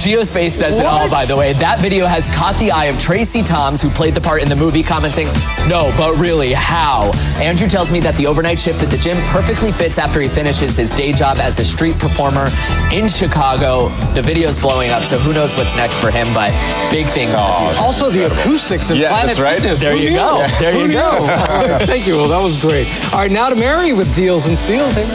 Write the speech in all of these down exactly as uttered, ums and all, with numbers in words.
Geospace does it all, by the way. That video has caught the eye of Tracy Toms, who played the part in the movie, commenting, "No, but really, how?" Andrew tells me that the overnight shift at the gym perfectly fits after he finishes his day job as a street performer in Chicago. The video's blowing up, so who knows what's next for him, but big things in the future. Also, the acoustics of Yeah, Planet that's right. Fitness. There Who you knew? go. There Who you knew? go. All right, thank you. Well, that was great. All right, now to Mary with Deals and Steals. Hey,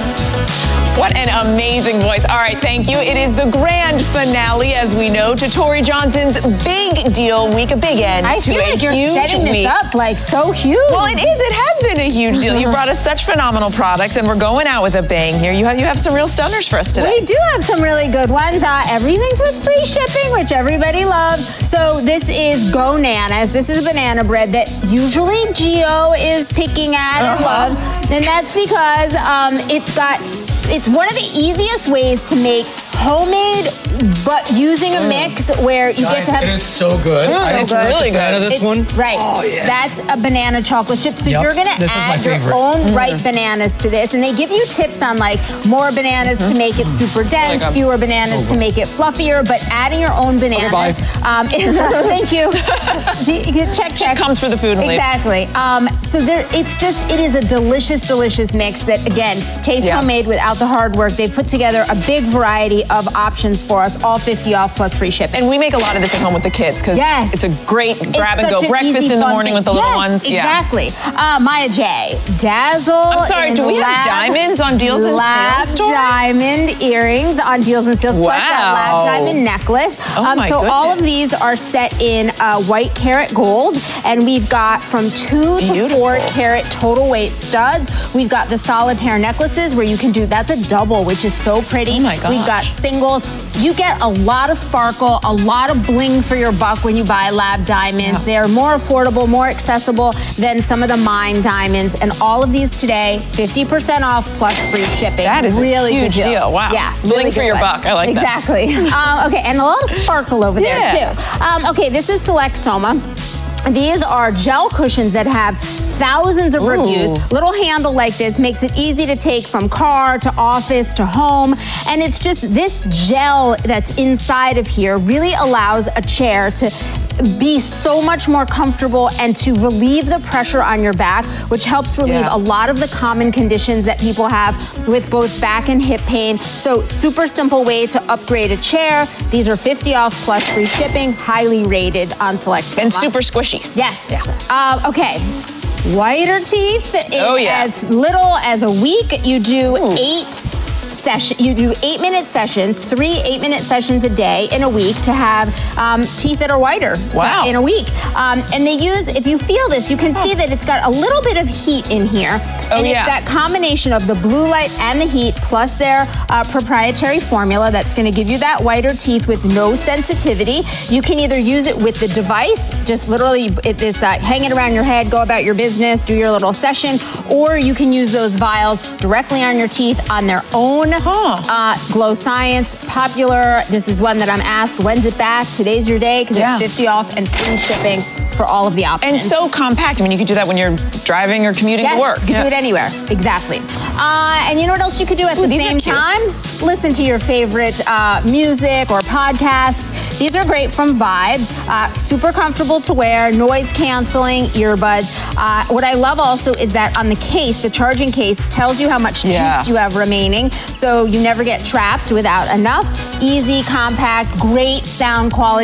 What an amazing voice. All right, thank you. It is the grand finale, as we know, to Tori Johnson's Big Deal Week, a big end I to feel a like you're huge setting week. this up like so huge. Well, it is. It has been a huge deal. You brought us such phenomenal products, and we're going out with a bang here. You have you have some real stunners for us today. We do have some really good ones. Uh, everything's with free shipping, which everybody loves. So this is Gonanas. This is a banana bread that usually Gio is picking at and Uh-huh. loves. And that's because um, it's got, it's one of the easiest ways to make homemade, but using a mix where you get to have. it is so good. I It's am really a fan good. of this It's- one. Right. Oh, yeah. That's a banana chocolate chip. So Yep. you're gonna This is my add your favorite. own ripe bananas to this, and they give you tips on like more bananas to make it super dense, I'm- fewer bananas to make it fluffier. But adding your own bananas. bye. Um, thank you. See, you can check, check. comes for the food and leave. Exactly. Um, so there, it's just it is a delicious, delicious mix that again tastes Yeah. homemade without the hard work. They put together a big variety of options for us, all fifty off plus free shipping. And we make a lot of this at home with the kids because Yes. it's a great It's grab and such go an breakfast easy, in the fun morning thing. with the little Yes, ones. Exactly. Uh, Maya J. Dazzle. I'm sorry, in do we have lab- diamonds on Deals and lab Steals, Tori? diamond earrings on Deals and Steals, plus that lab Wow. diamond necklace. Oh um, my so all of goodness. these are set in uh, white carat gold, and we've got from two to four Beautiful. carat total weight studs. We've got the solitaire necklaces where you can do, that's a double, which is so pretty. Oh my We've got gosh. singles. You get a lot of sparkle, a lot of bling for your buck when you buy lab diamonds. They are more affordable, more accessible than some of the mine diamonds. And all of these today, fifty percent off plus free shipping. That is a really huge good deal. Wow. Yeah. Bling really for good your one. buck. I like that. exactly. um, okay, and a lot of sparkle over Yeah. there too. Um, okay, this is Select Soma. These are gel cushions that have thousands of reviews. Little handle like this makes it easy to take from car to office to home. And it's just this gel that's inside of here really allows a chair to be so much more comfortable and to relieve the pressure on your back, which helps relieve Yeah. a lot of the common conditions that people have with both back and hip pain. So super simple way to upgrade a chair. These are fifty off plus free shipping, highly rated on Select Soma. And super squishy. Yes. Yeah. Um, okay. Whiter teeth in Oh, yeah. as little as a week. You do eight session. You do eight minute sessions, three eight minute sessions a day in a week to have um, teeth that are whiter. Wow. In a week, um, and they use. If you feel this, you can see that it's got a little bit of heat in here, Oh, and yeah. it's that combination of the blue light and the heat plus their uh, proprietary formula that's going to give you that whiter teeth with no sensitivity. You can either use it with the device, just literally it is uh, hang it around your head, go about your business, do your little session, or you can use those vials directly on your teeth on their own. Huh. Uh, Glow Science, popular. This is one that I'm asked, when's it back? Today's your day because Yeah. it's fifty off and free shipping for all of the options. And so compact. I mean, you could do that when you're driving or commuting Yes, to work. you can Yeah. do it anywhere. Exactly. Uh, and you know what else you could do at Ooh, the these are same cute. time? Listen to your favorite uh, music or podcasts. These are great from Vibes. Uh, super comfortable to wear, noise canceling, earbuds. Uh, what I love also is that on the case, the charging case tells you how much Yeah. juice you have remaining, so you never get trapped without enough. Easy, compact, great sound quality.